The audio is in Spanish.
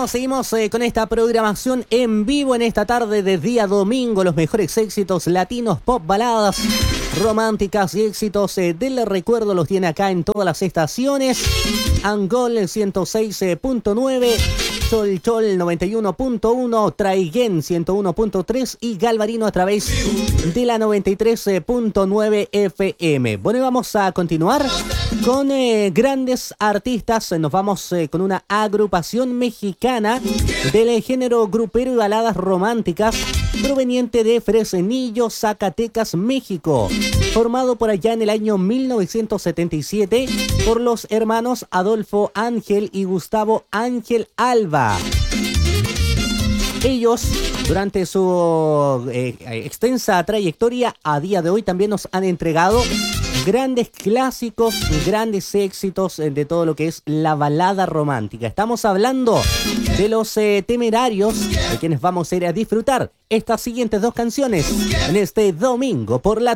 Seguimos con esta programación en vivo en esta tarde de día domingo. Los mejores éxitos latinos, pop, baladas románticas y éxitos del recuerdo los tiene acá en todas las estaciones. Angol 106.9, Cholchol 91.1, Traiguén 101.3 y Galvarino a través de la 93.9 FM. Bueno, y vamos a continuar con grandes artistas. Nos vamos con una agrupación mexicana del género grupero y baladas románticas proveniente de Fresnillo, Zacatecas, México. Formado por allá en el año 1977 por los hermanos Adolfo Ángel y Gustavo Ángel Alba. Ellos, durante su extensa trayectoria, a día de hoy también nos han entregado grandes clásicos, grandes éxitos de todo lo que es la balada romántica. Estamos hablando de los Temerarios, de quienes vamos a ir a disfrutar estas siguientes dos canciones en este domingo por la